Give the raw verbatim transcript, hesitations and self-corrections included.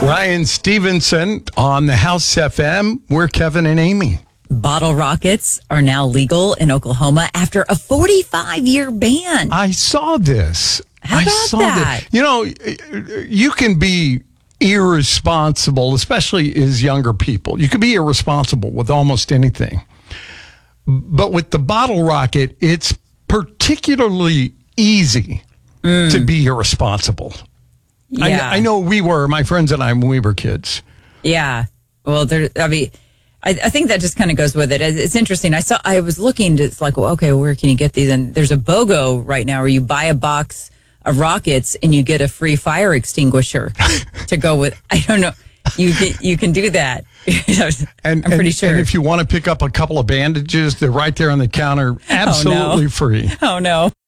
Ryan Stevenson on the House F M. We're Kevin and Amy. Bottle rockets are now legal in Oklahoma after a forty-five year ban. I saw this. How I about saw that? You know, you can be irresponsible, especially as younger people. You can be irresponsible with almost anything. But with the bottle rocket, it's particularly easy mm. to be irresponsible. Yeah. I, I know we were, my friends and I, when we were kids. Yeah. Well, there, I mean, I, I think that just kind of goes with it. It's interesting. I saw, I was looking to, it's like, well, okay, where can you get these? And there's a BOGO right now where you buy a box of rockets and you get a free fire extinguisher to go with. I don't know. You can, you can do that. and, I'm pretty and, sure. And if you want to pick up a couple of bandages, they're right there on the counter, absolutely oh, no. free. Oh, no.